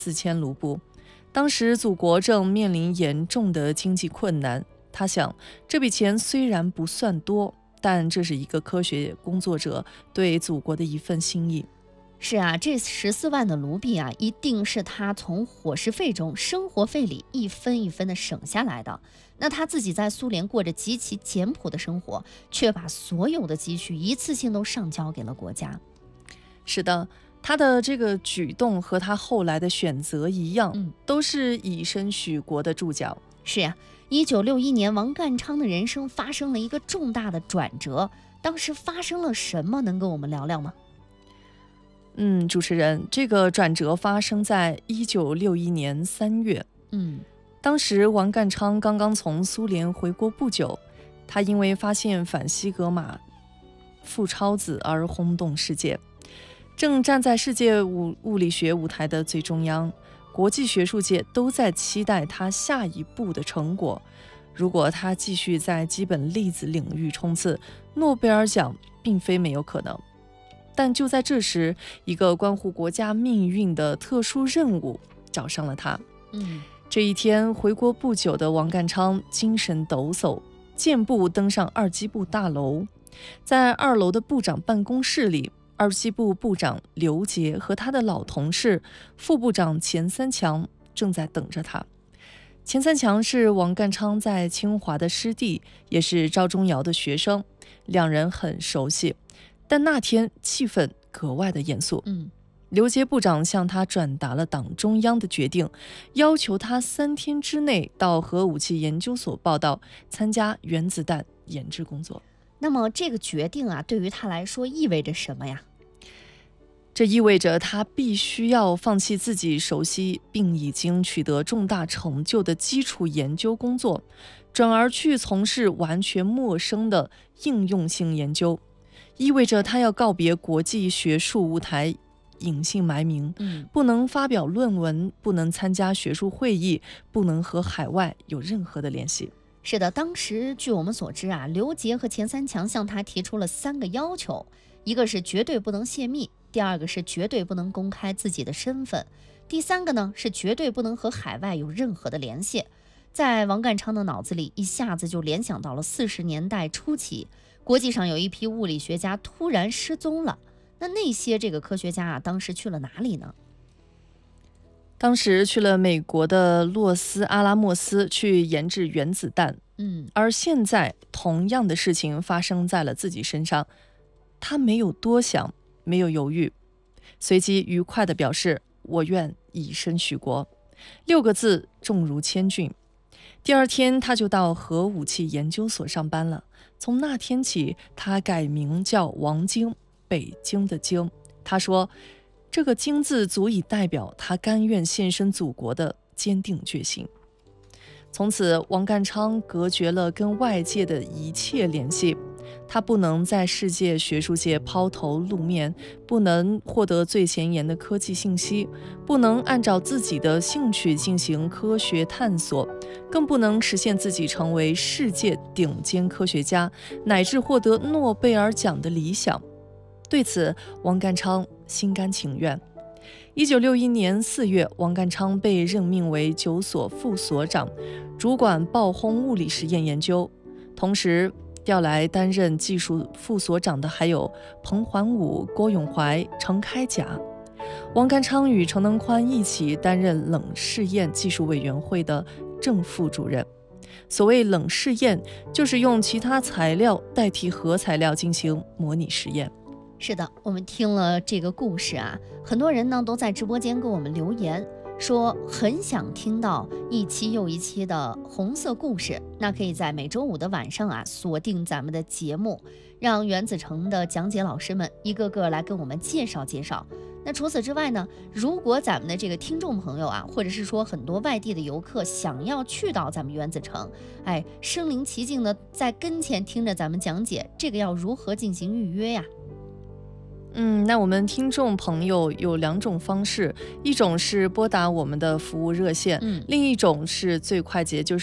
4000卢布。当时祖国正面临严重的经济困难，他想，这笔钱虽然不算多，但这是一个科学工作者对祖国的一份心意。 是啊，这14万的卢币啊，一定是他从伙食费中、生活费里一分一分的省下来的。那他自己在苏联过着极其简朴的生活，却把所有的积蓄一次性都上交给了国家。 是的，他的这个举动和他后来的选择一样，都是以身许国的注脚。 是呀，1961年，王淦昌的人生发生了一个重大的转折。当时发生了什么？能跟我们聊聊吗？ 主持人，这个转折发生在1961年3月。当时王淦昌刚刚从苏联回国不久，他因为发现反西格玛负超子而轰动世界。正站在世界物理学舞台的最中央，国际学术界都在期待他下一步的成果。如果他继续在基本粒子领域冲刺，诺贝尔奖并非没有可能。但就在这时，一个关乎国家命运的特殊任务找上了他。这一天，回国不久的王淦昌精神抖擞，健步登上二机部大楼。在2楼的部长办公室里，二机部部长刘杰和他的老同事副部长钱三强正在等着他。钱三强是王淦昌在清华的师弟，也是赵忠尧的学生，两人很熟悉。但那天气氛格外的严肃。刘杰部长向他转达了党中央的决定，要求他3天之内到核武器研究所报到，参加原子弹研制工作。 那么这个决定啊，对于他来说意味着什么呀？ 这意味着他必须要放弃自己熟悉并已经取得重大成就的基础研究工作，转而去从事完全陌生的应用性研究。意味着他要告别国际学术舞台，隐姓埋名，不能发表论文，不能参加学术会议，不能和海外有任何的联系。 是的，当时据我们所知啊，刘杰和钱三强向他提出了3个要求，一个是绝对不能泄密，第2个是绝对不能公开自己的身份，第3个呢是绝对不能和海外有任何的联系。在王淦昌的脑子里，一下子就联想到了40年代初期，国际上有一批物理学家突然失踪了。那些这个科学家啊，当时去了哪里呢？ 当时去了美国的洛斯阿拉莫斯去研制原子弹。而现在同样的事情发生在了自己身上，他没有多想，没有犹豫，随即愉快地表示：“我愿以身许国。”6个字重如千钧。第2天，他就到核武器研究所上班了。从那天起，他改名叫王京，北京的京。他说，这个京字足以代表他甘愿献身祖国的坚定决心。从此，王淦昌隔绝了跟外界的一切联系。他不能在世界学术界抛头露面，不能获得最前沿的科技信息，不能按照自己的兴趣进行科学探索，更不能实现自己成为世界顶尖科学家，乃至获得诺贝尔奖的理想。对此，王淦昌心甘情愿。1961年4月，王淦昌被任命为9所副所长，主管爆轰物理实验研究。同时调来担任技术副所长的还有彭桓武、郭永怀、程开甲。王淦昌与程能宽一起担任冷试验技术委员会的正副主任。所谓冷试验，就是用其他材料代替核材料进行模拟实验。 是的，我们听了这个故事啊，很多人呢都在直播间给我们留言，说很想听到一期又一期的红色故事。那可以在每周5的晚上啊，锁定咱们的节目，让原子城的讲解老师们一个个来跟我们介绍介绍。那除此之外呢，如果咱们的这个听众朋友啊，或者是说很多外地的游客想要去到咱们原子城，身临其境的在跟前听着咱们讲解，这个要如何进行预约呀？ 那我们听众朋友有2种方式，一种是拨打我们的服务热线，另一种是最快捷，就是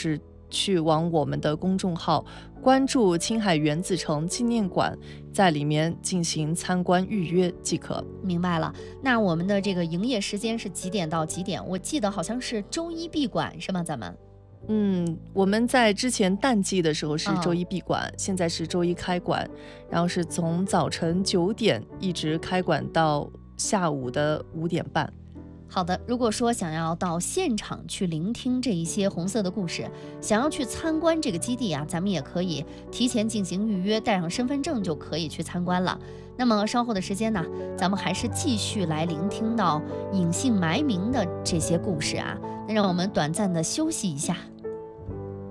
去往我们的公众号关注青海原子城纪念馆，在里面进行参观预约即可。 明白了。那我们的这个营业时间是几点到几点？我记得好像是周一闭馆是吗？咱们我们在之前淡季的时候是周一闭馆，现在是周一开馆，然后是从早晨9点一直开馆到下午的5点半。 好的，如果说想要到现场去聆听这一些红色的故事，想要去参观这个基地啊，咱们也可以提前进行预约，带上身份证就可以去参观了。那么稍后的时间呢，咱们还是继续来聆听到隐姓埋名的这些故事啊。那让我们短暂的休息一下。